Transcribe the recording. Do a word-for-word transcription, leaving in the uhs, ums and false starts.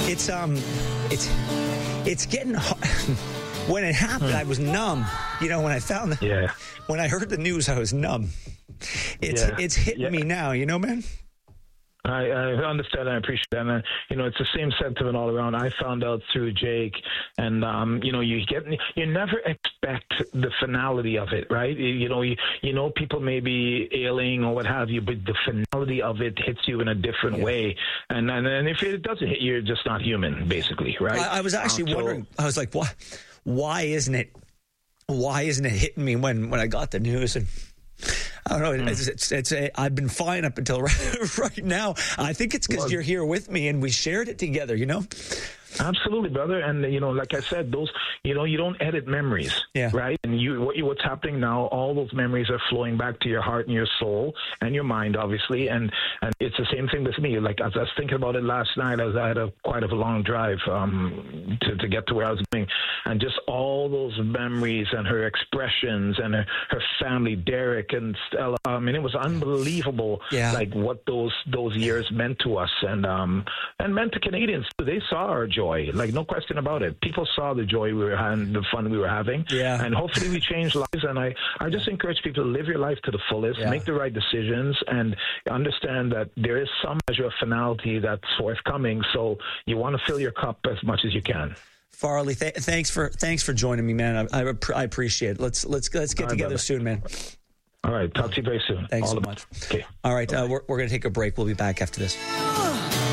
It's um, it's it's getting hard. When it happened, I was numb. You know, when I found the, yeah. when I heard the news, I was numb. It's yeah. it's hitting yeah. me now. You know, man. I, I understand and I appreciate that. And, uh, you know, it's the same sentiment all around. I found out through Jake, and, um, you know, you get, you never expect the finality of it, right? You know, you, you know, people may be ailing or what have you, but the finality of it hits you in a different yeah. way. And, and and if it doesn't hit you, you're just not human, basically, right? I, I was actually um, wondering, so, I was like, why, why isn't it, why isn't it hitting me when, when I got the news? And I don't know. Mm. It's, it's, it's a, I've been fine up until right, right now. I think it's because well, you're here with me and we shared it together, you know? Absolutely, brother. And, you know, like I said, those, you know, you don't edit memories, yeah. right? And you, what you, what's happening now, all those memories are flowing back to your heart and your soul and your mind, obviously. And, and it's the same thing with me. Like, as I was thinking about it last night, as I had a quite of a long drive um, to, to get to where I was going. And just all those memories and her expressions and her, her family, Derek and Stella. I mean, it was unbelievable, yeah. like, what those those years meant to us and, um, and meant to Canadians. They saw our joy, like no question about it. People saw the joy we were having, the fun we were having, yeah. and hopefully we changed lives. And I, I just encourage people to live your life to the fullest, yeah. make the right decisions, and understand that there is some measure of finality that's forthcoming. So you want to fill your cup as much as you can. Farley, th- thanks for thanks for joining me, man. I, I, I appreciate it. Let's let's let's get All right, together brother. soon, man. All right, talk to you very soon. Thanks All so the much. Okay. All right, uh, we're we're gonna take a break. We'll be back after this.